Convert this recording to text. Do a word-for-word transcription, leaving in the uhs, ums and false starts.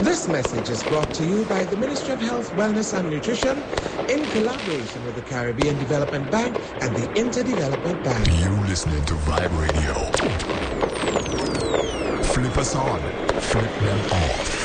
This message is brought to you by the Ministry of Health, Wellness and Nutrition in collaboration with the Caribbean Development Bank and the Interdevelopment Bank. You listening to Vibe Radio. Flip us on, flip them off.